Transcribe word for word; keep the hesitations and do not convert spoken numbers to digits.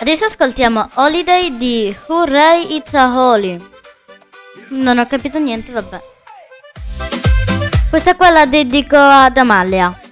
Adesso ascoltiamo Holiday di Hooray It's a Holy. Non ho capito niente, vabbè. Questa qua la dedico ad Amalia.